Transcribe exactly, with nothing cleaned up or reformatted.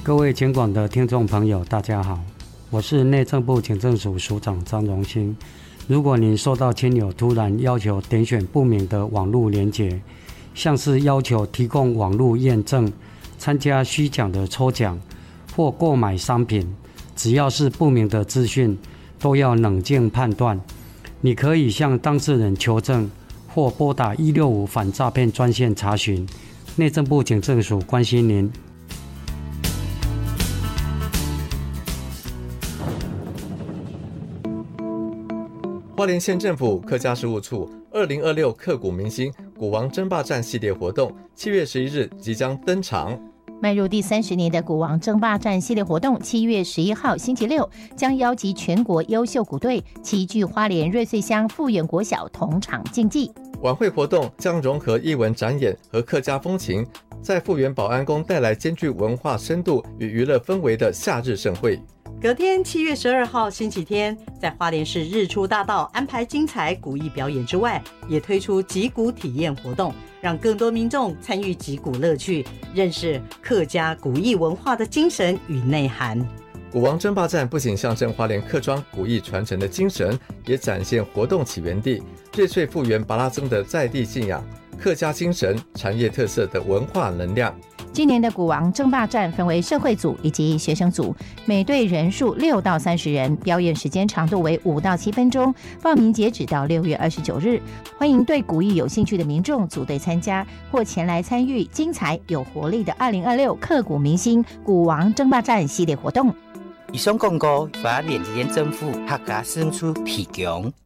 各位警广的听众朋友大家好，我是内政部警政署署长张荣兴。如果您收到亲友突然要求点选不明的网络连结，像是要求提供网络验证、参加虚假的抽奖或购买商品，只要是不明的资讯都要冷静判断。你可以向当事人求证或拨打一六五反诈骗专线查询。内政部警政署关心您。 花莲县政府客家事务处二零二六刻骨铭心鼓王争霸战系列活动七月十一日即将登场。 迈入第三十年的鼓王争霸战系列活动，七月十一号星期六将邀集全国优秀鼓队齐聚花莲瑞穗乡富源国小同场竞技。 晚会活动将融合艺文展演和客家风情，在富源保安宫带来兼具文化深度与娱乐氛围的夏日盛会。 隔天七月十二号星期天，在花莲市日出大道安排精彩鼓艺表演之外，也推出击鼓体验活动，让更多民众参与击鼓乐趣，认识客家鼓艺文化的精神与内涵。 鼓王争霸战不仅象征花莲客庄鼓艺传承的精神，也展现活动起源地瑞穗富源巴拉僧的在地信仰、客家精神、产业特色的文化能量。 今年的鼓王争霸战分为社会组以及学生组，每队人数六到三十人，表演时间长度为五到七分钟。报名截止到六月二十九日，欢迎对鼓艺有兴趣的民众组队参加，或前来参与精彩有活力的二零二六刻骨铭心鼓王争霸战系列活动。 以上广告由花莲县政府客家事务处提供。